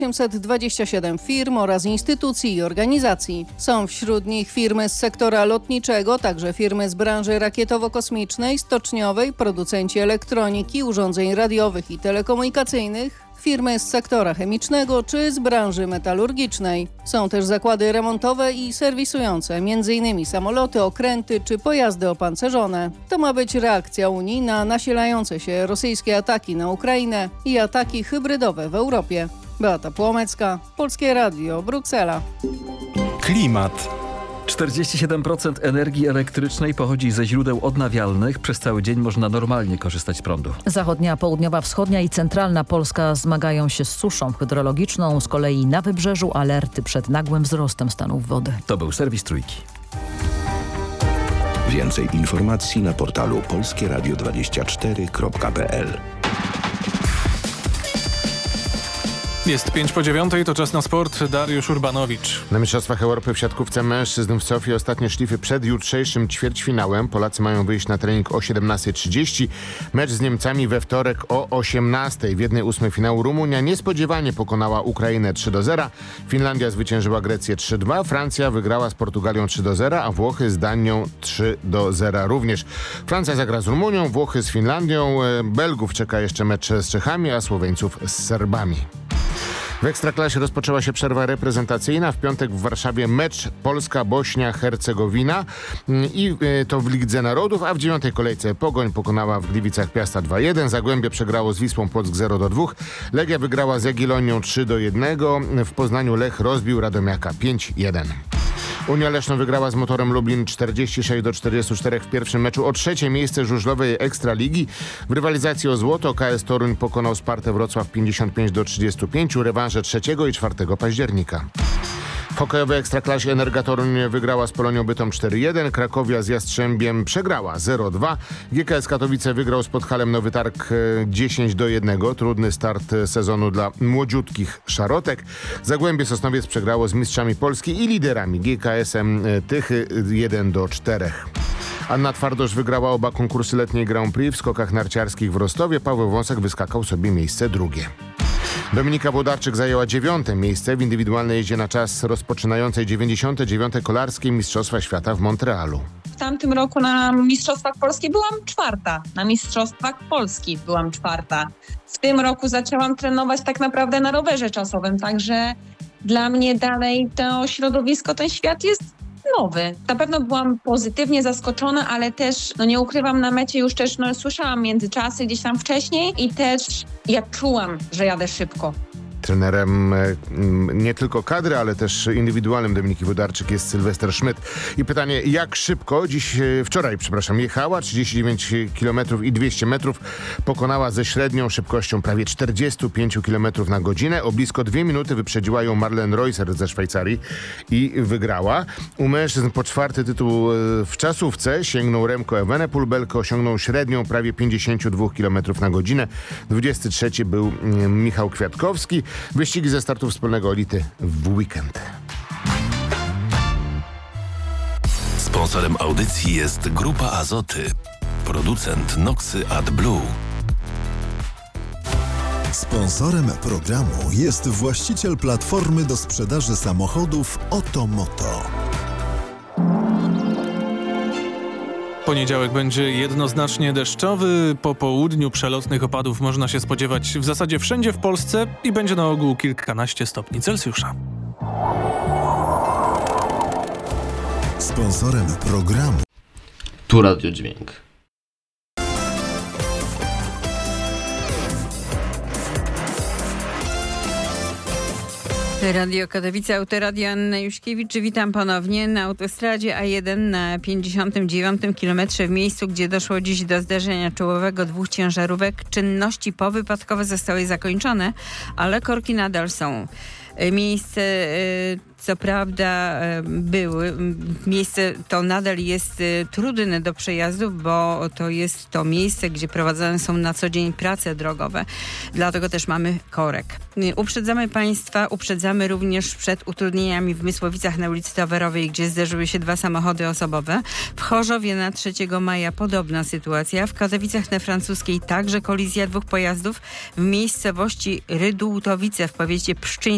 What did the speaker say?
827 firm oraz instytucji i organizacji. Są wśród nich firmy z sektora lotniczego, także firmy z branży rakietowo-kosmicznej, stoczniowej, producenci elektroniki, urządzeń radiowych i telekomunikacyjnych, firmy z sektora chemicznego czy z branży metalurgicznej. Są też zakłady remontowe i serwisujące, m.in. samoloty, okręty czy pojazdy opancerzone. To ma być reakcja Unii na nasilające się rosyjskie ataki na Ukrainę i ataki hybrydowe w Europie. Beata Płomecka, Polskie Radio, Bruksela. Klimat. 47% energii elektrycznej pochodzi ze źródeł odnawialnych. Przez cały dzień można normalnie korzystać z prądu. Zachodnia, południowa, wschodnia i centralna Polska zmagają się z suszą hydrologiczną. Z kolei na wybrzeżu alerty przed nagłym wzrostem stanów wody. To był serwis Trójki. Więcej informacji na portalu polskieradio24.pl. Jest 5:05, to czas na sport. Dariusz Urbanowicz. Na Mistrzostwach Europy w siatkówce mężczyzn w Sofii ostatnie szlify przed jutrzejszym ćwierćfinałem. Polacy mają wyjść na trening o 17:30. Mecz z Niemcami we wtorek o 18:00. W 1/8 finału Rumunia niespodziewanie pokonała Ukrainę 3-0. Finlandia zwyciężyła Grecję 3-2. Francja wygrała z Portugalią 3-0, a Włochy z Danią 3-0 również. Francja zagra z Rumunią, Włochy z Finlandią. Belgów czeka jeszcze mecz z Czechami, a Słoweńców z Serbami. W Ekstraklasie rozpoczęła się przerwa reprezentacyjna. W piątek w Warszawie mecz Polska-Bośnia-Hercegowina i to w Lidze Narodów, a w 9. kolejce Pogoń pokonała w Gliwicach Piasta 2-1. Zagłębie przegrało z Wisłą Płock 0-2. Legia wygrała z Jagiellonią 3-1. W Poznaniu Lech rozbił Radomiaka 5-1. Unia Leszno wygrała z Motorem Lublin 46-44 w pierwszym meczu o trzecie miejsce żużlowej Ekstraligi. W rywalizacji o złoto KS Toruń pokonał Spartę Wrocław 55-35, rewanże 3 i 4 października. W hokejowej Ekstraklasie Energa Toruń wygrała z Polonią Bytom 4-1, Krakowia z Jastrzębiem przegrała 0-2, GKS Katowice wygrał z Podhalem Nowy Targ 10-1, trudny start sezonu dla młodziutkich szarotek. Zagłębie Sosnowiec przegrało z mistrzami Polski i liderami GKS-em Tychy 1-4. Anna Twardosz wygrała oba konkursy letniej Grand Prix w skokach narciarskich w Rostowie, Paweł Wąsek wyskakał sobie miejsce drugie. Dominika Włodarczyk zajęła 9. miejsce w indywidualnej jeździe na czas rozpoczynającej 99. Kolarskie Mistrzostwa Świata w Montrealu. W tamtym roku na Mistrzostwach Polski byłam 4. Na Mistrzostwach Polski byłam 4. W tym roku zaczęłam trenować tak naprawdę na rowerze czasowym, także dla mnie dalej to środowisko, ten świat jest nowy. Na pewno byłam pozytywnie zaskoczona, ale też, nie ukrywam, na mecie już też słyszałam międzyczasy gdzieś tam wcześniej i też ja czułam, że jadę szybko. Trenerem nie tylko kadry, ale też indywidualnym Dominiki Włodarczyk jest Sylwester Schmidt. I pytanie, jak szybko wczoraj jechała 39 km i 200 metrów, pokonała ze średnią szybkością prawie 45 km na godzinę. O blisko 2 minuty wyprzedziła ją Marlen Reusser ze Szwajcarii i wygrała. U mężczyzn po 4. tytuł w czasówce sięgnął Remco Evenepoel. Belko osiągnął średnią prawie 52 km na godzinę. 23. był Michał Kwiatkowski. Wyścigi ze startu wspólnego elity w weekend. Sponsorem audycji jest Grupa Azoty, producent Noxy AdBlue. Sponsorem programu jest właściciel platformy do sprzedaży samochodów Otomoto. Poniedziałek będzie jednoznacznie deszczowy. Po południu przelotnych opadów można się spodziewać w zasadzie wszędzie w Polsce i będzie na ogół kilkanaście stopni Celsjusza. Sponsorem programu Tu Radio Dźwięk. Radio Katowice, Autoradio Anna Juszkiewicz. Witam ponownie na autostradzie A1 na 59 km w miejscu, gdzie doszło dziś do zderzenia czołowego 2 ciężarówek. Czynności powypadkowe zostały zakończone, ale korki nadal są. Miejsce co prawda miejsce to nadal jest trudne do przejazdu, bo to jest to miejsce, gdzie prowadzone są na co dzień prace drogowe. Dlatego też mamy korek. Uprzedzamy również przed utrudnieniami w Mysłowicach na ulicy Towarowej, gdzie zderzyły się 2 samochody osobowe. W Chorzowie na 3 maja podobna sytuacja. W Katowicach na Francuskiej także kolizja 2 pojazdów. W miejscowości Rydółtowice w powiecie pszczyńskim